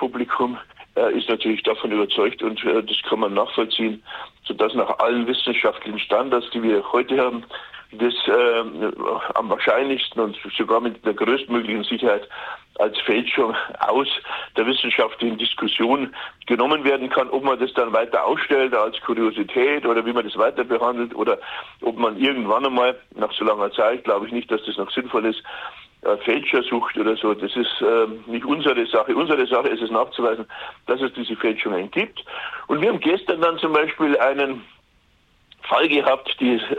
Publikum ist natürlich davon überzeugt und das kann man nachvollziehen, sodass nach allen wissenschaftlichen Standards, die wir heute haben, das am wahrscheinlichsten und sogar mit der größtmöglichen Sicherheit als Fälschung aus der wissenschaftlichen Diskussion genommen werden kann. Ob man das dann weiter ausstellt als Kuriosität oder wie man das weiter behandelt oder ob man irgendwann einmal, nach so langer Zeit, glaube ich nicht, dass das noch sinnvoll ist, Fälscher sucht oder so. Das ist nicht unsere Sache. Unsere Sache ist es nachzuweisen, dass es diese Fälschungen gibt. Und wir haben gestern dann zum Beispiel einen Fall gehabt,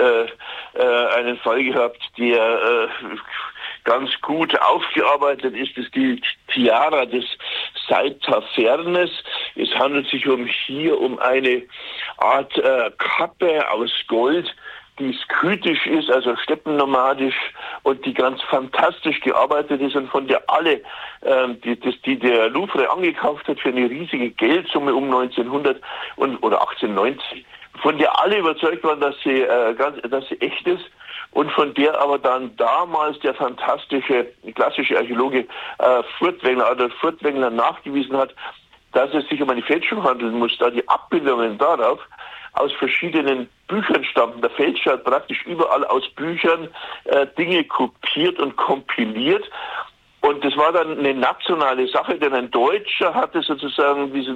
der ganz gut aufgearbeitet ist, ist die Tiara des Seitafernes. Es handelt sich hier um eine Art Kappe aus Gold, die skythisch ist, also steppennomadisch und die ganz fantastisch gearbeitet ist und von der alle, die der Louvre angekauft hat für eine riesige Geldsumme um 1900 oder 1890, von der alle überzeugt waren, dass sie echt ist und von der aber dann damals der fantastische klassische Archäologe Adolf Furtwängler nachgewiesen hat, dass es sich um eine Fälschung handeln muss, da die Abbildungen darauf aus verschiedenen Büchern stammen. Der Fälscher hat praktisch überall aus Büchern Dinge kopiert und kompiliert. Und das war dann eine nationale Sache, denn ein Deutscher hatte sozusagen die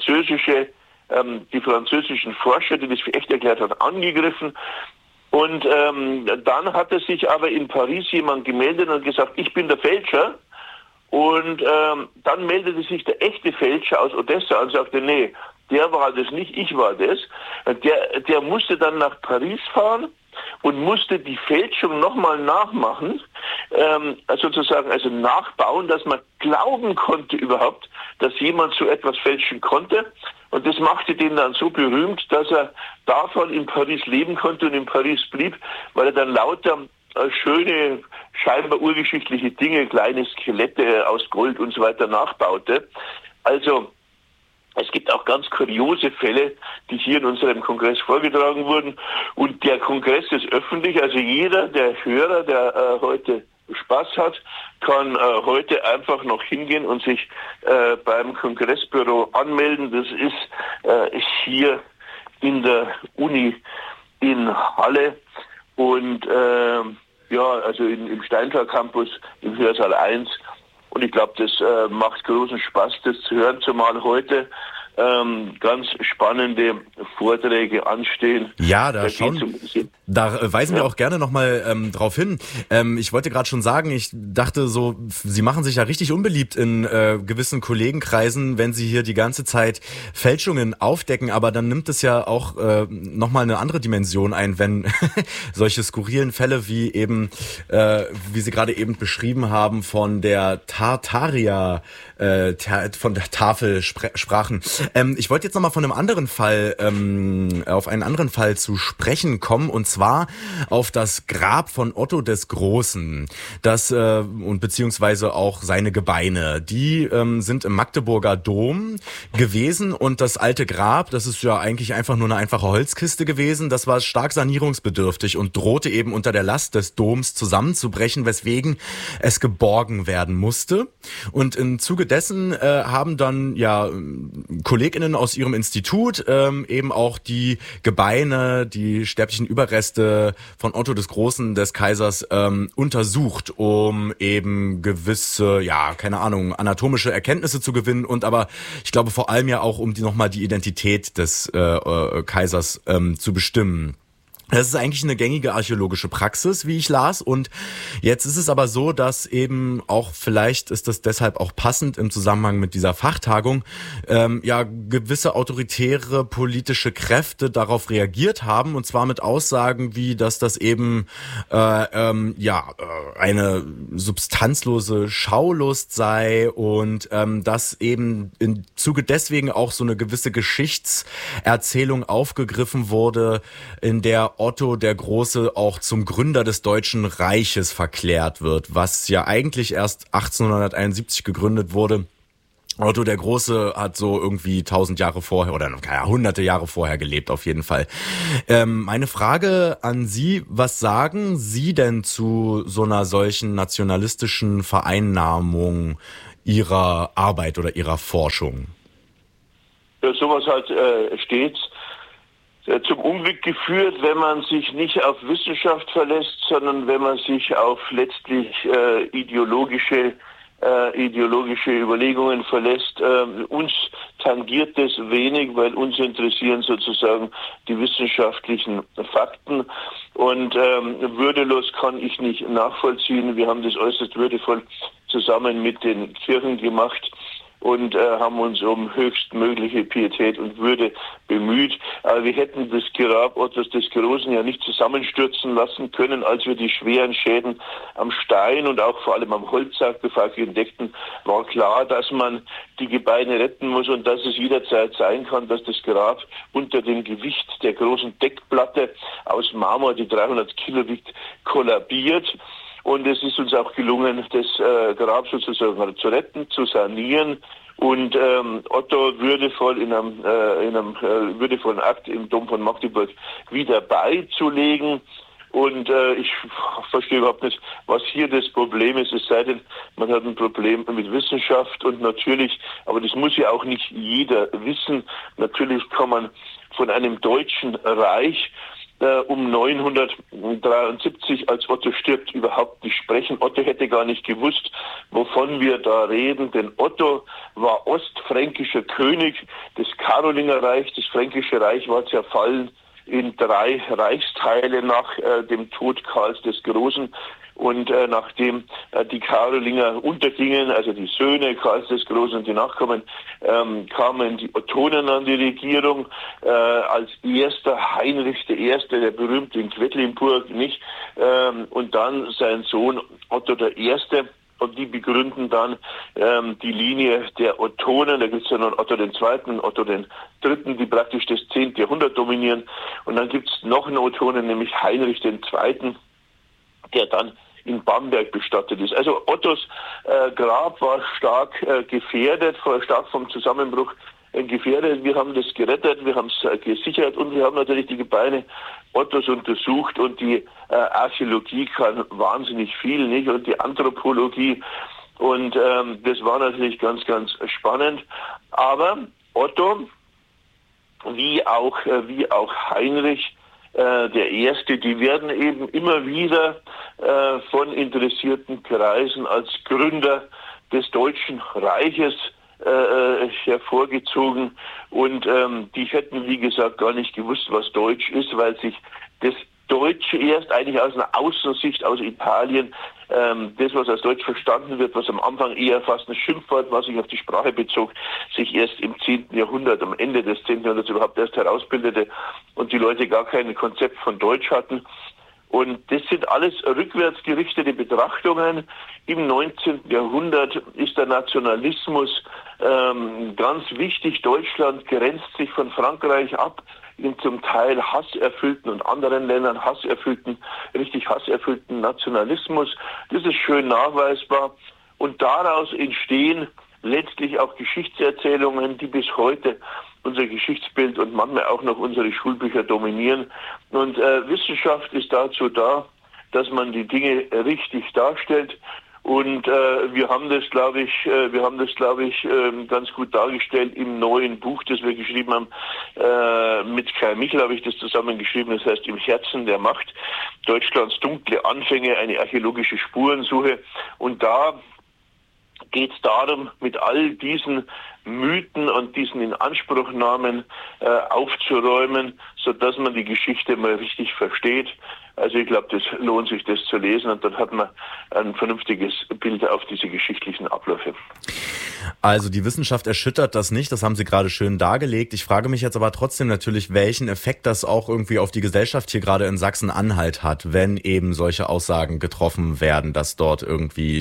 französischen Forscher, die das für echt erklärt hat, angegriffen. Und dann hatte sich aber in Paris jemand gemeldet und gesagt, ich bin der Fälscher. Und dann meldete sich der echte Fälscher aus Odessa und sagte, nee, der war das nicht, ich war das. Der musste dann nach Paris fahren und musste die Fälschung nochmal nachmachen, sozusagen also nachbauen, dass man glauben konnte überhaupt, dass jemand so etwas fälschen konnte. Und das machte den dann so berühmt, dass er davon in Paris leben konnte und in Paris blieb, weil er dann lauter schöne, scheinbar urgeschichtliche Dinge, kleine Skelette aus Gold und so weiter nachbaute. Also es gibt auch ganz kuriose Fälle, die hier in unserem Kongress vorgetragen wurden. Und der Kongress ist öffentlich, also jeder der Hörer, der heute Spaß hat, kann heute einfach noch hingehen und sich beim Kongressbüro anmelden. Das ist hier in der Uni in Halle und also im Steintal Campus im Hörsaal 1. Und ich glaube, das macht großen Spaß, das zu hören, zumal heute ganz spannende Vorträge anstehen. Ja, da weisen wir auch gerne nochmal drauf hin. Ich wollte gerade schon sagen, ich dachte so, Sie machen sich ja richtig unbeliebt in gewissen Kollegenkreisen, wenn Sie hier die ganze Zeit Fälschungen aufdecken, aber dann nimmt es ja auch nochmal eine andere Dimension ein, wenn solche skurrilen Fälle wie eben, wie Sie gerade eben beschrieben haben, von der Tartaria, von der Tafel sprachen. Ich wollte jetzt nochmal von einem anderen Fall, auf einen anderen Fall zu sprechen kommen, und zwar auf das Grab von Otto des Großen, und beziehungsweise auch seine Gebeine. Die sind im Magdeburger Dom gewesen, und das alte Grab, das ist ja eigentlich einfach nur eine einfache Holzkiste gewesen, das war stark sanierungsbedürftig und drohte eben unter der Last des Doms zusammenzubrechen, weswegen es geborgen werden musste. Und im Zuge dessen haben dann KollegInnen aus ihrem Institut eben auch die Gebeine, die sterblichen Überreste von Otto des Großen, des Kaisers, untersucht, um eben gewisse, anatomische Erkenntnisse zu gewinnen, und aber ich glaube vor allem ja auch, um nochmal die Identität des Kaisers zu bestimmen. Das ist eigentlich eine gängige archäologische Praxis, wie ich las. Und jetzt ist es aber so, dass eben auch, vielleicht ist das deshalb auch passend im Zusammenhang mit dieser Fachtagung, gewisse autoritäre politische Kräfte darauf reagiert haben. Und zwar mit Aussagen wie, dass das eben eine substanzlose Schaulust sei, und dass eben im Zuge deswegen auch so eine gewisse Geschichtserzählung aufgegriffen wurde, in der Otto der Große auch zum Gründer des Deutschen Reiches verklärt wird, was ja eigentlich erst 1871 gegründet wurde. Otto der Große hat so irgendwie 1000 Jahre vorher oder hunderte Jahre vorher gelebt, auf jeden Fall. Meine Frage an Sie, was sagen Sie denn zu so einer solchen nationalistischen Vereinnahmung Ihrer Arbeit oder Ihrer Forschung? Ja, sowas halt stets zum Unglück geführt, wenn man sich nicht auf Wissenschaft verlässt, sondern wenn man sich auf letztlich ideologische Überlegungen verlässt. Uns tangiert das wenig, weil uns interessieren sozusagen die wissenschaftlichen Fakten. Und würdelos kann ich nicht nachvollziehen. Wir haben das äußerst würdevoll zusammen mit den Kirchen gemacht und haben uns um höchstmögliche Pietät und Würde bemüht. Aber wir hätten das Grab Ottos des Großen ja nicht zusammenstürzen lassen können, als wir die schweren Schäden am Stein und auch vor allem am Holzsarkophag entdeckten, war klar, dass man die Gebeine retten muss und dass es jederzeit sein kann, dass das Grab unter dem Gewicht der großen Deckplatte aus Marmor, die 300 Kilo wiegt, kollabiert. Und es ist uns auch gelungen, das Grab sozusagen zu retten, zu sanieren und Otto würdevoll in einem würdevollen Akt im Dom von Magdeburg wieder beizulegen. Und ich verstehe überhaupt nicht, was hier das Problem ist, es sei denn, man hat ein Problem mit Wissenschaft und natürlich, aber das muss ja auch nicht jeder wissen, natürlich kann man von einem deutschen Reich um 973, als Otto stirbt, überhaupt nicht sprechen. Otto hätte gar nicht gewusst, wovon wir da reden, denn Otto war ostfränkischer König des Karolingerreichs. Das Fränkische Reich war zerfallen in 3 Reichsteile nach dem Tod Karls des Großen. Und nachdem die Karolinger untergingen, also die Söhne Karls des Großen und die Nachkommen, kamen die Ottonen an die Regierung, als erster Heinrich I., der berühmte in Quedlinburg, nicht? Und dann sein Sohn Otto I., und die begründen dann die Linie der Ottonen. Da gibt es ja noch Otto II. Und Otto III., die praktisch das 10. Jahrhundert dominieren. Und dann gibt es noch einen Ottonen, nämlich Heinrich II., der dann in Bamberg bestattet ist. Also Ottos Grab war stark gefährdet, stark vom Zusammenbruch gefährdet. Wir haben das gerettet, wir haben es gesichert und wir haben natürlich die Gebeine Ottos untersucht und die Archäologie kann wahnsinnig viel, nicht? Und die Anthropologie und das war natürlich ganz, ganz spannend. Aber Otto, wie auch Heinrich der Erste, die werden eben immer wieder von interessierten Kreisen als Gründer des Deutschen Reiches hervorgezogen und die hätten, wie gesagt, gar nicht gewusst, was Deutsch ist, weil sich das Deutsche erst eigentlich aus einer Außensicht aus Italien, das, was als Deutsch verstanden wird, was am Anfang eher fast ein Schimpfwort, was sich auf die Sprache bezog, sich erst im 10. Jahrhundert, am Ende des 10. Jahrhunderts überhaupt erst herausbildete und die Leute gar kein Konzept von Deutsch hatten. Und das sind alles rückwärts gerichtete Betrachtungen. Im 19. Jahrhundert ist der Nationalismus ganz wichtig. Deutschland grenzt sich von Frankreich ab in zum Teil hasserfüllten und anderen Ländern richtig hasserfüllten Nationalismus. Das ist schön nachweisbar. Und daraus entstehen letztlich auch Geschichtserzählungen, die bis heute unser Geschichtsbild und manchmal auch noch unsere Schulbücher dominieren. Und Wissenschaft ist dazu da, dass man die Dinge richtig darstellt. Und wir haben das, glaube ich, ganz gut dargestellt im neuen Buch, das wir geschrieben haben. Mit Kai Michel habe ich das zusammengeschrieben. Das heißt, im Herzen der Macht, Deutschlands dunkle Anfänge, eine archäologische Spurensuche. Und da geht es darum, mit all diesen Mythen und diesen Inanspruchnahmen aufzuräumen, sodass man die Geschichte mal richtig versteht. Also ich glaube, das lohnt sich, das zu lesen und dann hat man ein vernünftiges Bild auf diese geschichtlichen Abläufe. Also die Wissenschaft erschüttert das nicht, das haben Sie gerade schön dargelegt. Ich frage mich jetzt aber trotzdem natürlich, welchen Effekt das auch irgendwie auf die Gesellschaft hier gerade in Sachsen-Anhalt hat, wenn eben solche Aussagen getroffen werden, dass dort irgendwie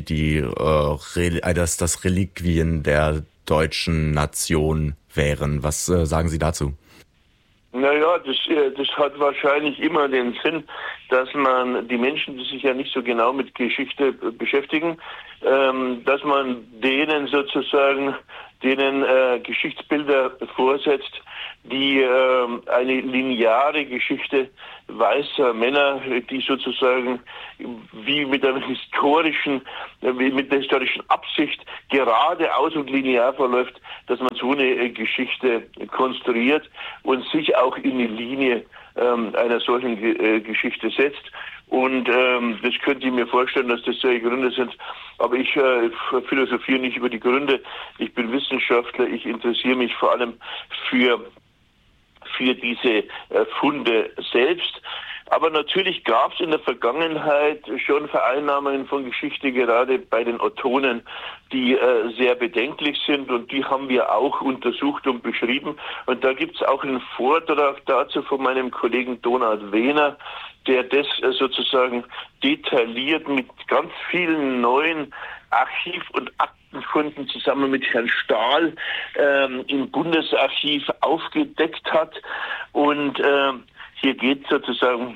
das Reliquien der deutschen Nation wären. Was sagen Sie dazu? Naja, das hat wahrscheinlich immer den Sinn, dass man die Menschen, die sich ja nicht so genau mit Geschichte beschäftigen, dass man denen Geschichtsbilder vorsetzt, die eine lineare Geschichte weißer Männer, die sozusagen wie mit der historischen Absicht geradeaus und linear verläuft, dass man so eine Geschichte konstruiert und sich auch in die Linie einer solchen Geschichte setzt. Und das könnte ich mir vorstellen, dass das solche Gründe sind. Aber ich philosophiere nicht über die Gründe. Ich bin Wissenschaftler. Ich interessiere mich vor allem für diese Funde selbst. Aber natürlich gab es in der Vergangenheit schon Vereinnahmungen von Geschichte, gerade bei den Ottonen, die sehr bedenklich sind, und die haben wir auch untersucht und beschrieben. Und da gibt es auch einen Vortrag dazu von meinem Kollegen Donald Wehner, der das sozusagen detailliert mit ganz vielen neuen Archiv- und Aktenfunden zusammen mit Herrn Stahl im Bundesarchiv aufgedeckt hat. Und hier geht es sozusagen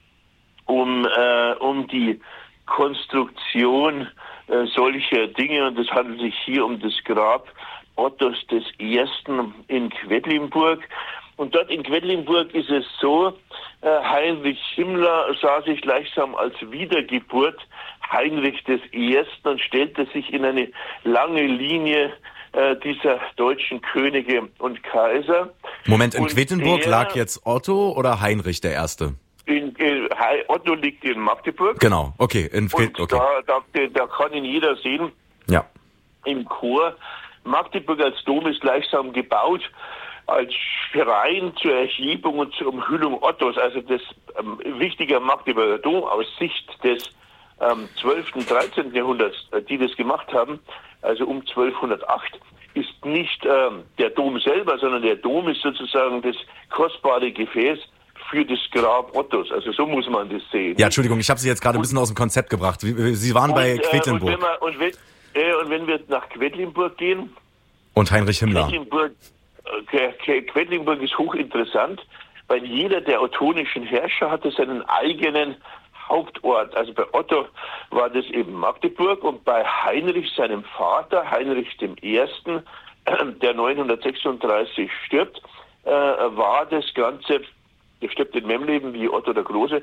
um die Konstruktion solcher Dinge, und es handelt sich hier um das Grab Ottos I. in Quedlinburg. Und dort in Quedlinburg ist es so, Heinrich Himmler sah sich gleichsam als Wiedergeburt Heinrich I. und stellte sich in eine lange Linie dieser deutschen Könige und Kaiser. Moment, in Quedlinburg lag jetzt Otto oder Heinrich I.? Otto liegt in Magdeburg. Genau, okay. Okay. Da kann ihn jeder sehen. Ja. Im Chor. Magdeburg als Dom ist gleichsam gebaut als Schrein zur Erhebung und zur Umhüllung Ottos. Also das wichtiger Magdeburger Dom aus Sicht des 12. und 13. Jahrhunderts, die das gemacht haben, also um 1208, ist nicht der Dom selber, sondern der Dom ist sozusagen das kostbare Gefäß für das Grab Ottos. Also so muss man das sehen. Ja, Entschuldigung, ich habe Sie jetzt gerade ein bisschen aus dem Konzept gebracht. Sie waren bei Quedlinburg. Wenn wir nach Quedlinburg gehen. Und Heinrich Himmler. Quedlinburg ist hochinteressant, weil jeder der ottonischen Herrscher hatte seinen eigenen Hauptort. Also bei Otto war das eben Magdeburg, und bei Heinrich, seinem Vater, Heinrich I., der 936 stirbt, war das Ganze, der stirbt in Memleben wie Otto der Große,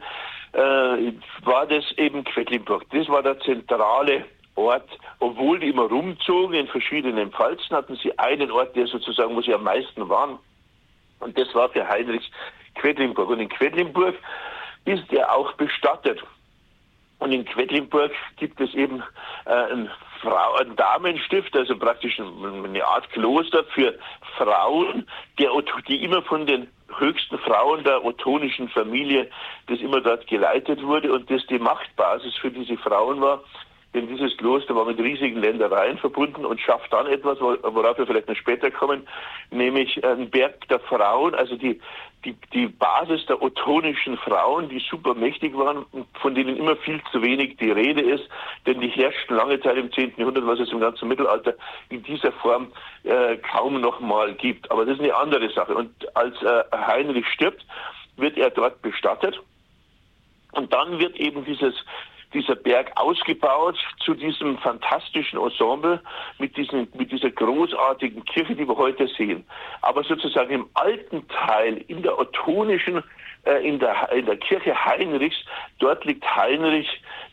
war das eben Quedlinburg. Das war der zentrale Ort. Obwohl die immer rumzogen in verschiedenen Pfalzen, hatten sie einen Ort, der sozusagen, wo sie am meisten waren. Und das war für Heinrich Quedlinburg. Und in Quedlinburg ist er auch bestattet. Und in Quedlinburg gibt es eben ein Damenstift, also praktisch eine Art Kloster für Frauen, die immer von den höchsten Frauen der ottonischen Familie, das immer dort geleitet wurde und das die Machtbasis für diese Frauen war. Denn dieses Kloster war mit riesigen Ländereien verbunden und schafft dann etwas, worauf wir vielleicht noch später kommen, nämlich einen Berg der Frauen, also die Basis der ottonischen Frauen, die super mächtig waren, von denen immer viel zu wenig die Rede ist, denn die herrschten lange Zeit im 10. Jahrhundert, was es im ganzen Mittelalter in dieser Form kaum noch mal gibt. Aber das ist eine andere Sache. Und als Heinrich stirbt, wird er dort bestattet, und dann wird eben dieser Berg ausgebaut zu diesem fantastischen Ensemble mit dieser großartigen Kirche, die wir heute sehen. Aber sozusagen im alten Teil, in der ottonischen, in der Kirche Heinrichs, dort liegt Heinrich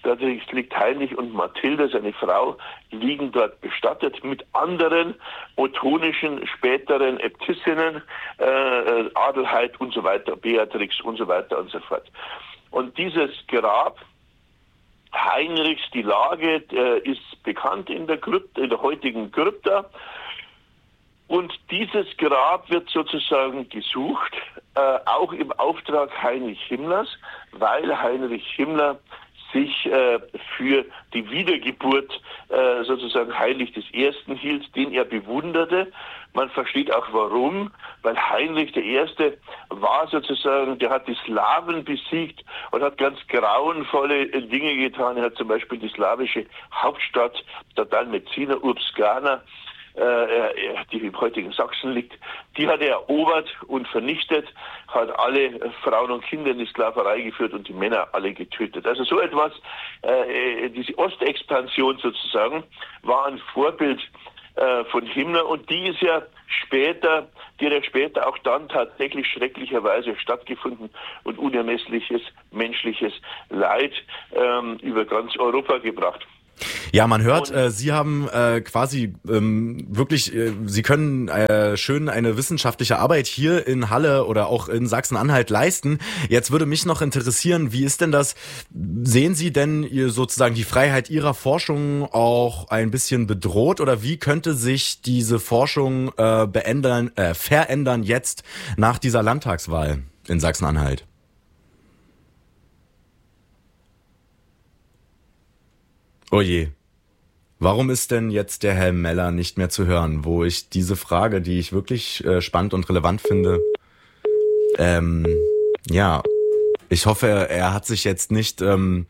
und Mathilde, seine Frau, liegen dort bestattet mit anderen ottonischen späteren Äbtissinnen, Adelheid und so weiter, Beatrix und so weiter und so fort. Und dieses Grab Heinrichs, die Lage ist bekannt in der heutigen Krypta. Und dieses Grab wird sozusagen gesucht, auch im Auftrag Heinrich Himmlers, weil Heinrich Himmler sich für die Wiedergeburt sozusagen Heinrich I. hielt, den er bewunderte. Man versteht auch warum, weil Heinrich I. war sozusagen, der hat die Slawen besiegt und hat ganz grauenvolle Dinge getan. Er hat zum Beispiel die slawische Hauptstadt, der Dalmaziner Urbsgana, die im heutigen Sachsen liegt, die hat er erobert und vernichtet, hat alle Frauen und Kinder in die Sklaverei geführt und die Männer alle getötet. Also so etwas, diese Ostexpansion sozusagen, war ein Vorbild von Himmler, und die ist ja später die hat ja später auch dann tatsächlich schrecklicherweise stattgefunden und unermessliches menschliches Leid über ganz Europa gebracht. Ja, man hört, Sie haben quasi wirklich, Sie können schön eine wissenschaftliche Arbeit hier in Halle oder auch in Sachsen-Anhalt leisten. Jetzt würde mich noch interessieren, wie ist denn das? Sehen Sie denn sozusagen die Freiheit Ihrer Forschung auch ein bisschen bedroht oder wie könnte sich diese Forschung verändern jetzt nach dieser Landtagswahl in Sachsen-Anhalt? Oh je. Warum ist denn jetzt der Herr Meller nicht mehr zu hören, wo ich diese Frage, die ich wirklich spannend und relevant finde, ja, ich hoffe, er hat sich jetzt nicht,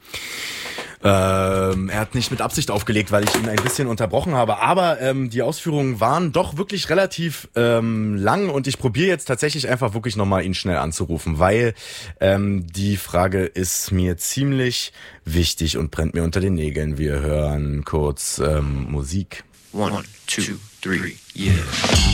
er hat nicht mit Absicht aufgelegt, weil ich ihn ein bisschen unterbrochen habe. Aber die Ausführungen waren doch wirklich relativ lang und ich probiere jetzt tatsächlich einfach wirklich nochmal ihn schnell anzurufen, weil die Frage ist mir ziemlich wichtig und brennt mir unter den Nägeln. Wir hören kurz Musik. 1, 2, 3, yeah.